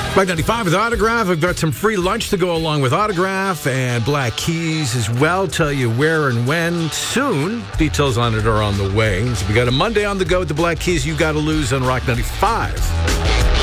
Rock 95 with Autograph. We've got some free lunch to go along with Autograph and Black Keys as well. Tell you where and when soon. Details on it are on the way. So we got a Monday on the go with the Black Keys. You got to lose on Rock 95.